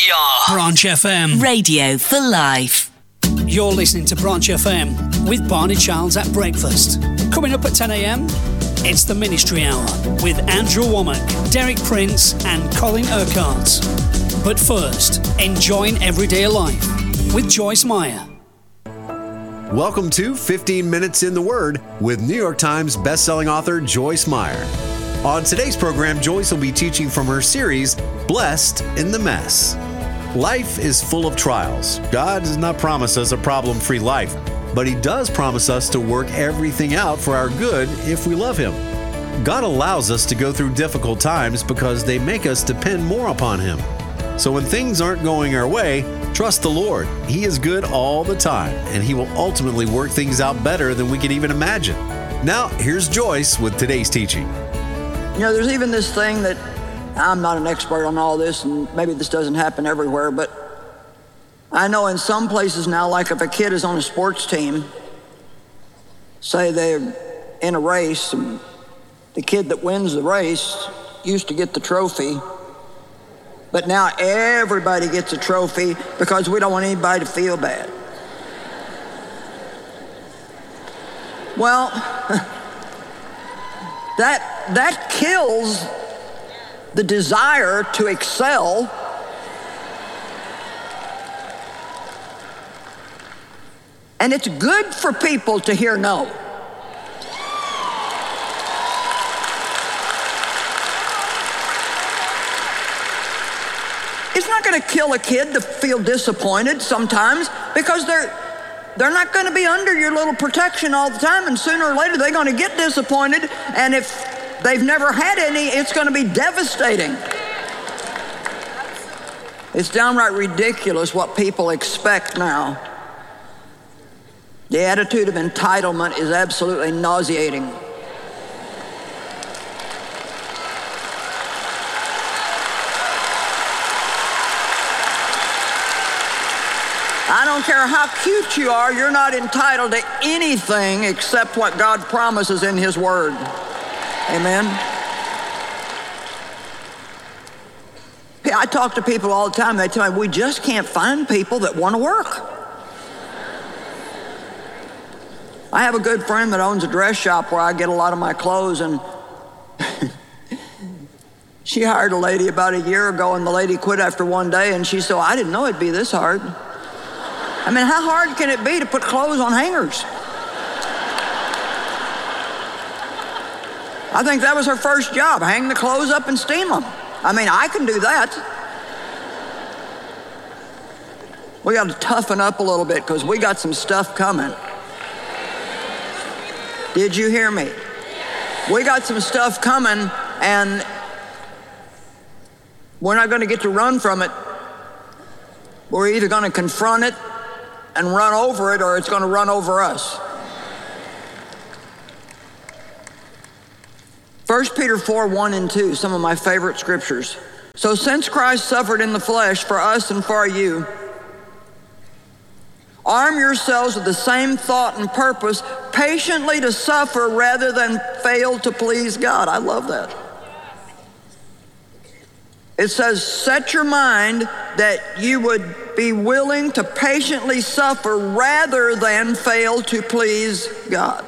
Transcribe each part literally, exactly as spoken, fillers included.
We are Branch F M. Radio for life. You're listening to Branch F M with Barney Childs at breakfast. Coming up at ten a.m, it's the Ministry Hour with Andrew Womack, Derek Prince and Colin Urquhart. But first, enjoying everyday life with Joyce Meyer. Welcome to fifteen minutes in the Word with New York Times bestselling author Joyce Meyer. On today's program, Joyce will be teaching from her series, Blessed in the Mess. Life is full of trials. God does not promise us a problem-free life, but He does promise us to work everything out for our good if we love Him. God allows us to go through difficult times because they make us depend more upon Him. So when things aren't going our way, trust the Lord. He is good all the time, and He will ultimately work things out better than we can even imagine. Now, here's Joyce with today's teaching. You know, there's even this thing that, I'm not an expert on all this, and maybe this doesn't happen everywhere, but I know in some places now, like if a kid is on a sports team, say they're in a race, and the kid that wins the race used to get the trophy, but now everybody gets a trophy because we don't want anybody to feel bad. Well, that that kills the desire to excel. And it's good for people to hear no. It's not going to kill a kid to feel disappointed sometimes because they're they're not going to be under your little protection all the time, and sooner or later they're going to get disappointed, and if they've never had any, it's going to be devastating. It's downright ridiculous what people expect now. The attitude of entitlement is absolutely nauseating. I don't care how cute you are, you're not entitled to anything except what God promises in His Word. Amen? I talk to people all the time, they tell me, we just can't find people that want to work. I have a good friend that owns a dress shop where I get a lot of my clothes, and she hired a lady about a year ago, and the lady quit after one day, and she said, I didn't know it'd be this hard. I mean, how hard can it be to put clothes on hangers? I think that was her first job, hang the clothes up and steam them. I mean, I can do that. We got to toughen up a little bit because we got some stuff coming. Did you hear me? We got some stuff coming, and we're not going to get to run from it. We're either going to confront it and run over it, or it's going to run over us. First Peter four, one and two, some of my favorite scriptures. So since Christ suffered in the flesh for us and for you, arm yourselves with the same thought and purpose, patiently to suffer rather than fail to please God. I love that. It says, set your mind that you would be willing to patiently suffer rather than fail to please God.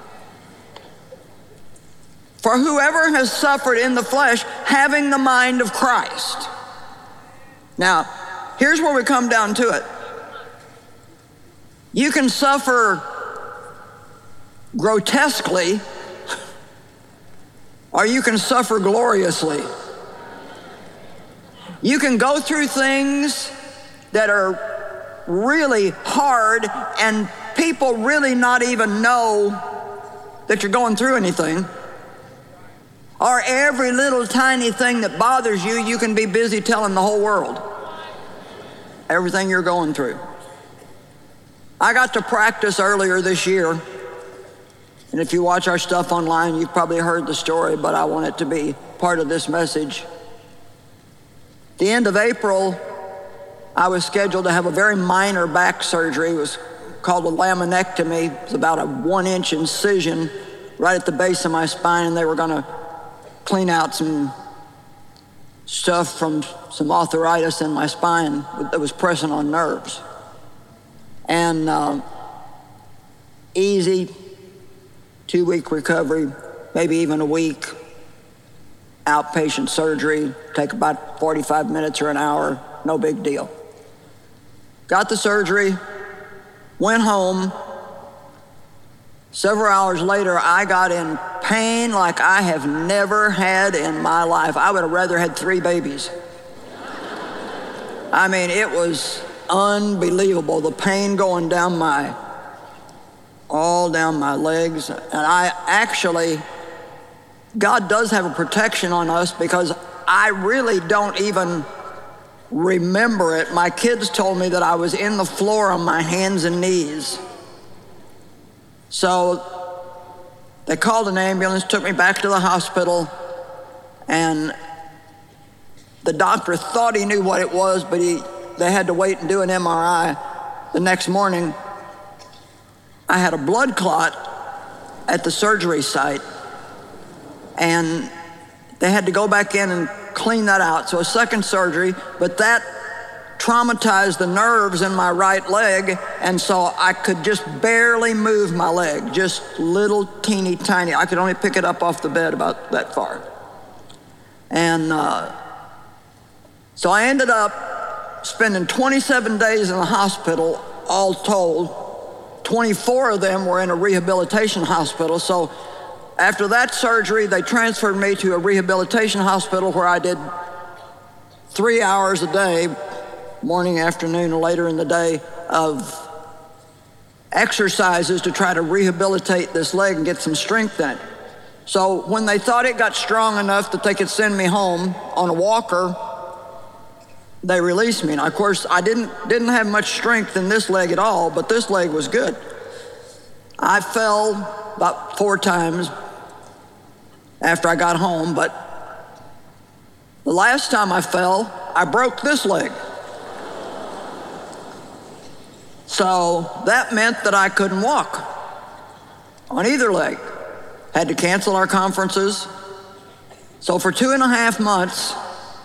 For whoever has suffered in the flesh, having the mind of Christ. Now, here's where we come down to it. You can suffer grotesquely, or you can suffer gloriously. You can go through things that are really hard and people really not even know that you're going through anything. Or every little tiny thing that bothers you, you can be busy telling the whole world everything you're going through. I got to practice earlier this year, and if you watch our stuff online, you've probably heard the story, but I want it to be part of this message. The end of April, I was scheduled to have a very minor back surgery. It was called a laminectomy. It was about a one inch incision right at the base of my spine, and they were gonna clean out some stuff from some arthritis in my spine that was pressing on nerves. And uh, easy, two-week recovery, maybe even a week. Outpatient surgery, take about forty-five minutes or an hour, no big deal. Got the surgery, went home. Several hours later, I got in pain like I have never had in my life. I would have rather had three babies. I mean, it was unbelievable, the pain going down my, all down my legs. And I actually, God does have a protection on us because I really don't even remember it. My kids told me that I was in the floor on my hands and knees. So they called an ambulance, took me back to the hospital, and the doctor thought he knew what it was, but he, they had to wait and do an M R I. The next morning, I had a blood clot at the surgery site, and they had to go back in and clean that out. So a second surgery, but that traumatized the nerves in my right leg, and so I could just barely move my leg, just little teeny tiny. I could only pick it up off the bed about that far. And uh, so I ended up spending twenty-seven days in the hospital, all told. twenty-four of them were in a rehabilitation hospital. So after that surgery, they transferred me to a rehabilitation hospital where I did three hours a day, morning, afternoon, and later in the day, of exercises to try to rehabilitate this leg and get some strength in it. So when they thought it got strong enough that they could send me home on a walker, they released me. Now, of course, I didn't, didn't have much strength in this leg at all, but this leg was good. I fell about four times after I got home, but the last time I fell, I broke this leg. So that meant that I couldn't walk on either leg. Had to cancel our conferences. So for two and a half months,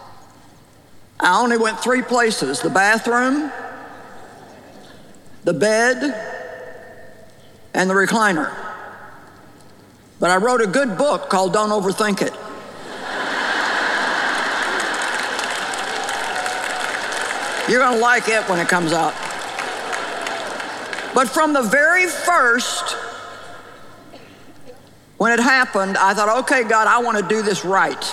I only went three places: the bathroom, the bed, and the recliner. But I wrote a good book called Don't Overthink It. You're gonna like it when it comes out. But from the very first, when it happened, I thought, okay, God, I want to do this right.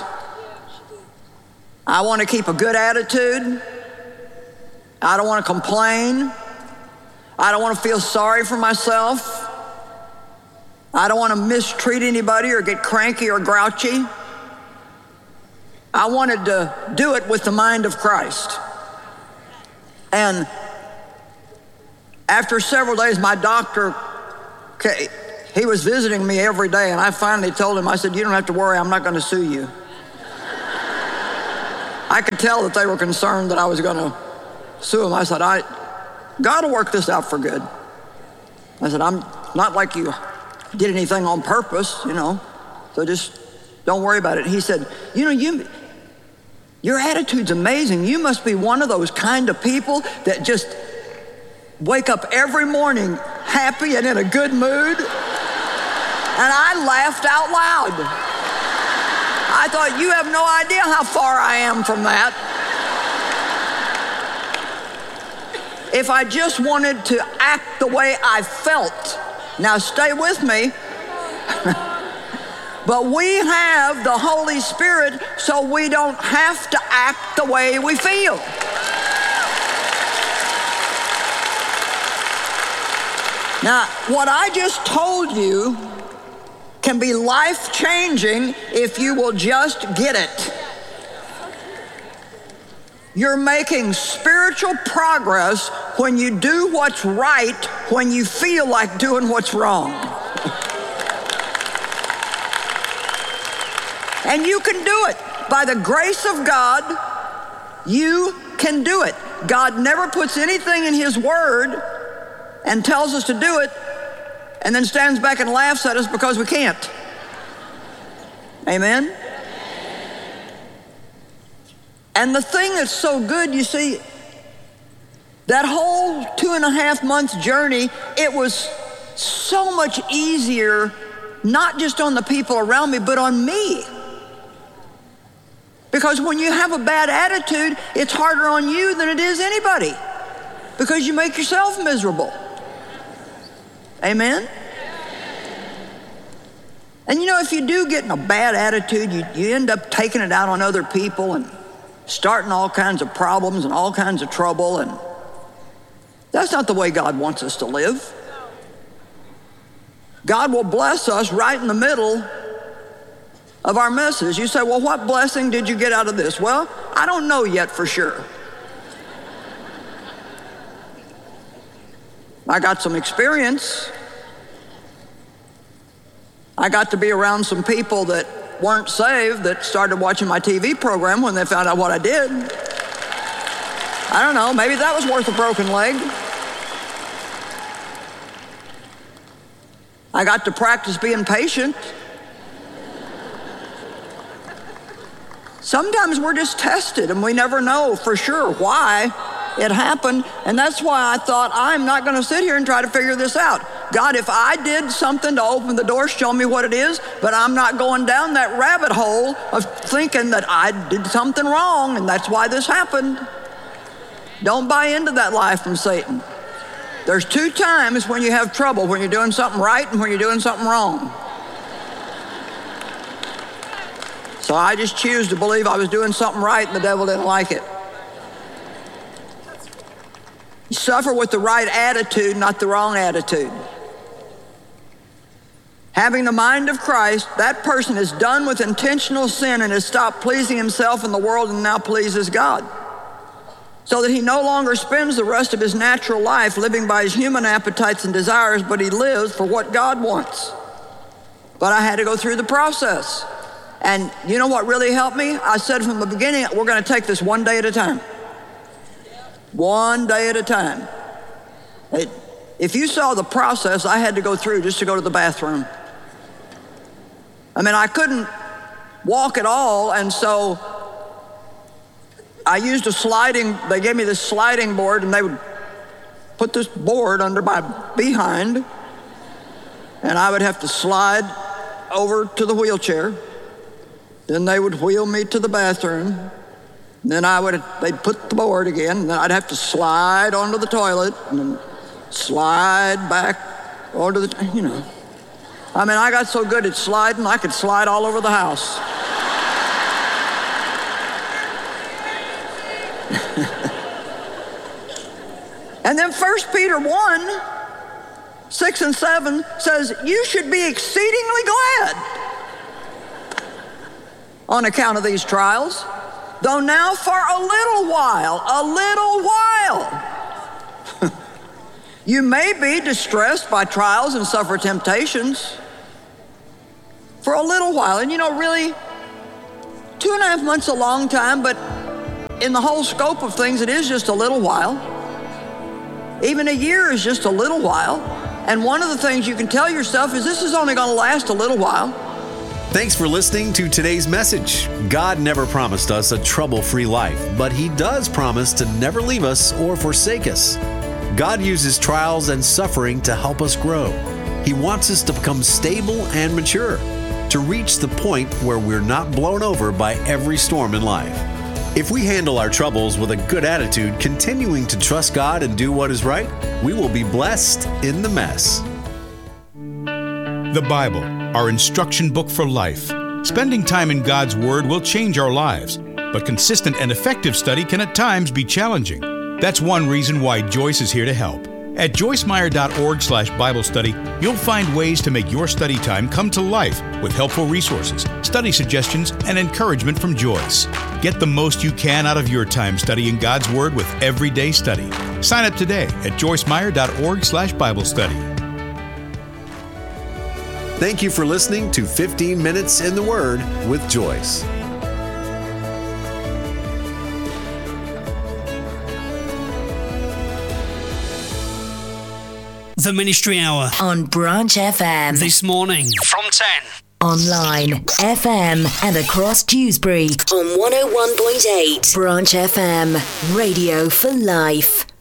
I want to keep a good attitude. I don't want to complain. I don't want to feel sorry for myself. I don't want to mistreat anybody or get cranky or grouchy. I wanted to do it with the mind of Christ. And after several days, my doctor, he was visiting me every day, and I finally told him, I said, you don't have to worry, I'm not going to sue you. I could tell that they were concerned that I was going to sue him. I said, I, God will work this out for good. I said, I'm not like you did anything on purpose, you know, so just don't worry about it. He said, you know, you, your attitude's amazing. You must be one of those kind of people that just wake up every morning happy and in a good mood. And I laughed out loud. I thought, you have no idea how far I am from that. If I just wanted to act the way I felt. Now stay with me. But we have the Holy Spirit, so we don't have to act the way we feel. Now, what I just told you can be life-changing if you will just get it. You're making spiritual progress when you do what's right when you feel like doing what's wrong. And you can do it. By the grace of God, you can do it. God never puts anything in His Word and tells us to do it and then stands back and laughs at us because we can't. Amen? And the thing that's so good, you see, that whole two and a half months journey, it was so much easier, not just on the people around me, but on me. Because when you have a bad attitude, it's harder on you than it is anybody, because you make yourself miserable. Amen? And you know, if you do get in a bad attitude, you, you end up taking it out on other people and starting all kinds of problems and all kinds of trouble, and that's not the way God wants us to live. God will bless us right in the middle of our messes. You say, well, what blessing did you get out of this? Well, I don't know yet for sure. I got some experience. I got to be around some people that weren't saved that started watching my T V program when they found out what I did. I don't know, maybe that was worth a broken leg. I got to practice being patient. Sometimes we're just tested and we never know for sure why it happened. And that's why I thought, I'm not going to sit here and try to figure this out. God, if I did something to open the door, show me what it is, but I'm not going down that rabbit hole of thinking that I did something wrong and that's why this happened. Don't buy into that lie from Satan. There's two times when you have trouble, when you're doing something right and when you're doing something wrong. So I just choose to believe I was doing something right and the devil didn't like it. You suffer with the right attitude, not the wrong attitude. Having the mind of Christ, that person is done with intentional sin and has stopped pleasing himself in the world and now pleases God. So that he no longer spends the rest of his natural life living by his human appetites and desires, but he lives for what God wants. But I had to go through the process. And you know what really helped me? I said from the beginning, we're going to take this one day at a time. One day at a time. It, if you saw the process I had to go through just to go to the bathroom. I mean, I couldn't walk at all, and so I used a sliding, they gave me this sliding board, and they would put this board under my behind, and I would have to slide over to the wheelchair. Then they would wheel me to the bathroom. Then I would, they'd put the board again, and then I'd have to slide onto the toilet, and then slide back onto the, you know. I mean, I got so good at sliding, I could slide all over the house. And then First Peter one, six and seven says, you should be exceedingly glad on account of these trials, though now for a little while, a little while, you may be distressed by trials and suffer temptations for a little while. And you know, really, two and a half months is a long time, but in the whole scope of things, it is just a little while. Even a year is just a little while. And one of the things you can tell yourself is this is only going to last a little while. Thanks for listening to today's message. God never promised us a trouble-free life, but He does promise to never leave us or forsake us. God uses trials and suffering to help us grow. He wants us to become stable and mature, to reach the point where we're not blown over by every storm in life. If we handle our troubles with a good attitude, continuing to trust God and do what is right, we will be blessed in the mess. The Bible, our instruction book for life. Spending time in God's Word will change our lives, but consistent and effective study can at times be challenging. That's one reason why Joyce is here to help. At joyce meyer dot org slash Bible study, you'll find ways to make your study time come to life with helpful resources, study suggestions, and encouragement from Joyce. Get the most you can out of your time studying God's Word with Everyday Study. Sign up today at joyce meyer dot org slash Bible study. Thank you for listening to fifteen minutes in the Word with Joyce. The Ministry Hour on Branch F M. This morning from ten. online, F M, and across Dewsbury on one oh one point eight Branch F M. Radio for life.